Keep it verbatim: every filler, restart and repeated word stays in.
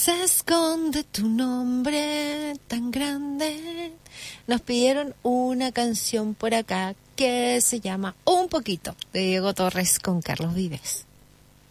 Se esconde tu nombre tan grande. Nos pidieron una canción por acá que se llama Un Poquito, de Diego Torres con Carlos Vives.